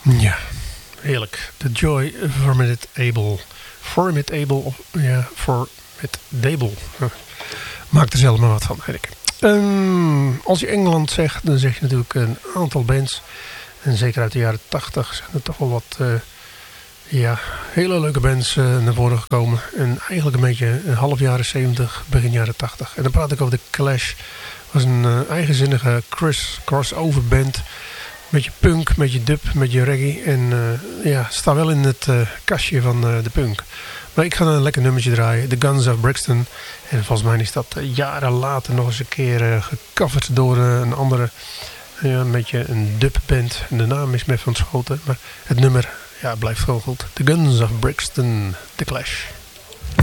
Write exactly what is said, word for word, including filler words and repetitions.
Ja, heerlijk. The Joy Formidable. Formidable, of ja, Formidable. Maak er zelf maar wat van, weet ik. Um, als je Engeland zegt, dan zeg je natuurlijk een aantal bands. En zeker uit de jaren tachtig zijn er toch wel wat uh, ja, hele leuke bands uh, naar voren gekomen. En eigenlijk een beetje half jaren zeventig, begin jaren tachtig. En dan praat ik over The Clash. Dat was een uh, eigenzinnige Chris crossover band. Met je punk, met je dub, met je reggae. En uh, ja, sta wel in het uh, kastje van uh, de punk. Maar ik ga een lekker nummertje draaien. The Guns of Brixton. En volgens mij is dat uh, jaren later nog eens een keer uh, gecoverd door uh, een andere... Ja, een beetje een dubband. En de naam is me van het schoten. Maar het nummer ja, blijft gewoon goed. The Guns of Brixton, The Clash.